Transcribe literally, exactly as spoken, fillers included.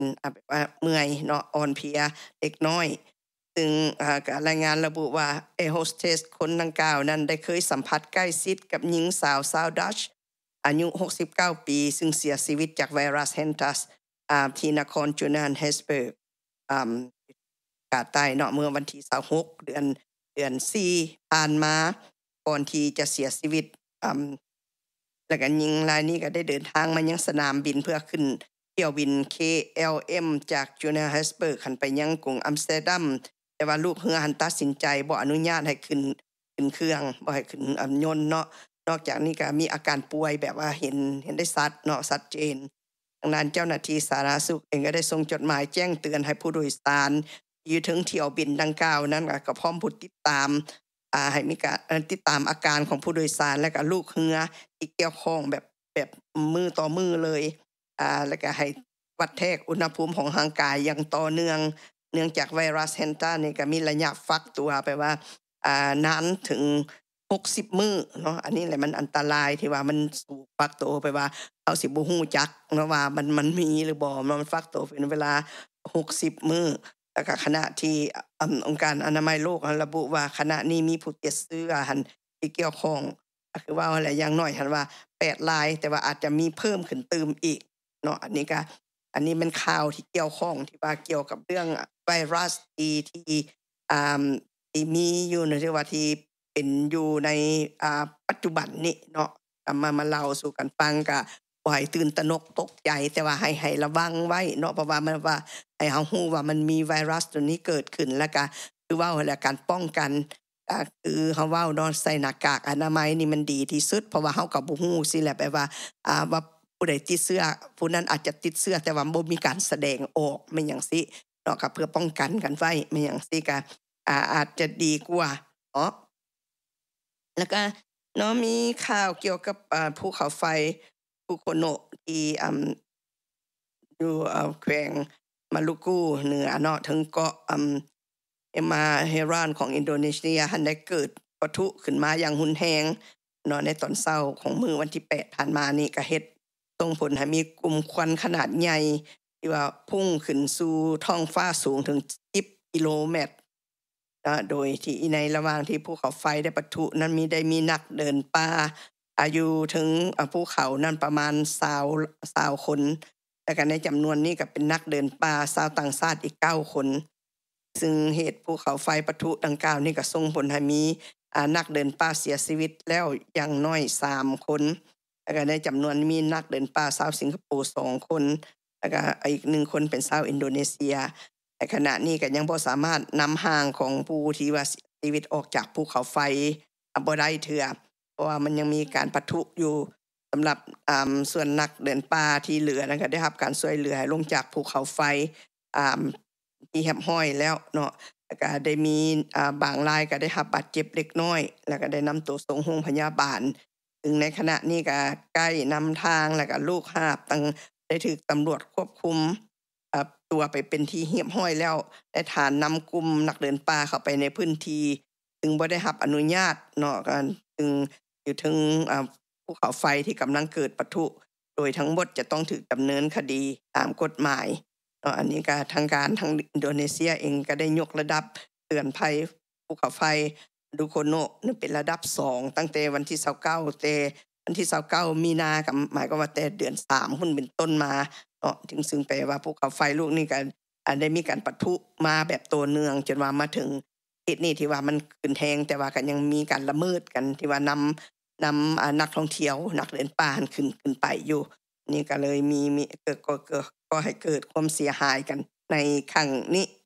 อ่าแบบว่าเมื่อยเนาะอ่อนเพลียเล็กน้อยซึ่งอ่าก็รายงานระบุว่าแอร์โฮสเตสคนดังกล่าวนั้นได้เคยสัมผัสใกล้ชิดกับหญิงสาวชาวดัตช์อายุหกสิบเก้าปีซึ่งเสียชีวิตจากไวรัสแฮนทัสอ่าที่นครจูนานเฮสเบิร์กอ่ากาใต้เนาะเมื่อวันที่ยี่สิบหกเดือนเดือนสี่ผ่านมาก่อนที่จะเสียชีวิตอ่าแล้วก็หญิงรายนี้ก็ได้เดินทางมายังสนามบินเพื่อขึ้นเที่ยวบิน เค แอล เอ็ม จากจูเนเฮสเบิร์กขึ้นไปยังกรุงอัมสเตอร์ดัมแต่ว่าลูกเรือหันตัดสินใจบ่อนุญาตให้ขึ้นขึ้นเครื่องบ่ให้ขึ้นอันยนต์เนาะนอกจากนี้ก็มีอาการป่วยแบบว่าเห็นเห็นได้ชัดเนาะชัดเจนดังนั้นเจ้าหน้าที่สาธารณสุขเองก็ได้ส่งจดหมายแจ้งเตือนให้ผู้โดยสารอยู่ถึงเที่ยวบินดังกล่าวนั้นก็พร้อมผู้ติดตามอ่าให้มีการติดตามอาการของผู้โดยสารและก็ลูกเรือที่เกี่ยวข้องแบบแบบมือต่อมือเลยอ่าแล้วก็ให้วัดแทกอุณหภูมิของร่างกายอย่างต่อเนื่องเนื่องจากไวรัสแฮนตานี่ก็มีระยะฟักตัวไปว่าอ่านานถึงหกสิบมื้อเนาะอันนี้แหละมันอันตรายที่ว่ามันสูกฟักตัวไปว่าเอาสิบ่ฮู้จักเนาะว่ามันมันมีหรือบ่มันฟักตัวเป็นเวลาหกสิบมื้อแล้วก็ขณะที่องค์การอนามัยโลกระบุว่าขณะนี้มีผู้ติดเชื้อหันที่เกี่ยวข้องก็คือว่าอะไรอย่างน้อยหันว่าแปดรายแต่ว่าอาจจะมีเพิ่มขึ้นเติมอีกเนาะอันนี้ก็อันนี้มันข่าวที่เกี่ยวข้องที่ว่าเกี่ยวกับเรื่องไวรัสที่ที่อ่าที่มีอยู่ในที่ว่าที่เป็นอยู่ในอ่าปัจจุบันนี้เนาะเอามามาเล่าสู่กันฟังก็บ่ให้ตื่นตระหนกตกใจแต่ว่าให้ให้ระวังไว้เนาะเพราะว่ามันว่าให้เฮาฮู้ว่ามันมีไวรัสตัวนี้เกิดขึ้นแล้วก็คือว่าแล้วการป้องกันอ่าคือเฮาเว้าเนาะใส่หน้ากากอนามัยนี่มันดีที่สุดเพราะว่าเฮาก็บ่ฮู้สิแหละแบบว่าอ่าว่าผู้ใดติดเชื้อผู้นั้นอาจจะติดเชื้อแต่ว่าบ่มีการแสดงออกแม่นหยังซี้เนาะก็เพื่อป้องกันกันไว้แม่นหยังซี้ก็อ่าอาจจะดีกว่าเนาะแล้วก็เนาะมีข่าวเกี่ยวกับอ่าภูเขาไฟภูโคโนะที่อ่าอยู่อ่าแขวงมาลูกูเหนือเนาะถึงเกาะอ่าเอมาเฮรานของอินโดนีเซียหันได้เกิดปะทุขึ้นมาอย่างรุนแรงเนาะในตอนเช้าของมื้อวันที่แปดผ่านมานี่ก็เฮ็ดส่งผลให้มีกลุ่มควันขนาดใหญ่ที่ว่าพุ่งขึ้นสู่ท้องฟ้าสูงถึงสิบกิโลเมตรนะโดยที่ในระหว่างที่ภูเขาไฟได้ปะทุนั้นมีได้มีนักเดินป่าอายุถึงภูเขานั้นประมาณยี่สิบ คนแล้วก็ในจำนวนนี้ก็เป็นนักเดินป่าชาวต่างชาติอีกเก้าคนซึ่งเหตุภูเขาไฟปะทุดังกล่าวนี้ก็ส่งผลให้มีอ่านักเดินป่าเสียชีวิตแล้วอย่างน้อยสามคนแล้วก็ในจำนวนมีนักเดินป่าชาวสิงคโปร์สองคนแล้วก็อีกหนึ่งคนเป็นชาวอินโดนีเซียแต่ขณะนี้ก็ยังบ่สามารถนำร่างของผู้ที่ว่าเสียชีวิตออกจากภูเขาไฟบ่ได้เทื่อเพราะว่ามันยังมีการปะทุอยู่สำหรับอ่าส่วนนักเดินป่าที่เหลือนั้นก็ได้รับการช่วยเหลือให้ลงจากภูเขาไฟอ่าที่แฮบห้อยแล้วเนาะแล้วก็ได้มีอ่าบางรายก็ได้รับบาดเจ็บเล็กน้อยแล้วก็ได้นำตัวส่งโรงพยาบาลซึ่งในขณะนี้ก็ใกล้นำทางแล้วก็ลูกหาบตั้งได้ถูกตำรวจควบคุมอ่าตัวไปเป็นที่เรียบร้อยแล้วในฐานนำกลุ่มนักเดินป่าเข้าไปในพื้นที่ซึ่งบ่ได้รับอนุญาตเนาะก็ซึ่งอยู่ถึงอ่าภูเขาไฟที่กำลังเกิดปะทุโดยทั้งหมดจะต้องถูกดำเนินคดีตามกฎหมายเนาะอันนี้ก็ทางการทางอินโดนีเซียเองก็ได้ยกระดับเตือนภัยภูเขาไฟดูโคโนะนี่เป็นระดับสองตั้งแต่วันที่ยี่สิบเก้าแต่วันที่ยี่สิบเก้ามีนาก็หมายความว่าแต่เดือนสามพุ่นเป็นต้นมาเนาะถึงซึ่งแปลว่าภูเขาไฟลูกนี้ก็อันได้มีการปะทุมาแบบต่อเนื่องจนว่ามาถึงเหตุนี้ที่ว่ามันขึ้นแรงแต่ว่าก็ยังมีการละเมิดกันที่ว่านำนำอ่านักท่องเที่ยวนักเดินป่าขึ้นขึ้นไปอยู่นี่ก็เลยมีมีเกิดก็ก็ก็ให้เกิดความเสียหายกันในครั้งนี้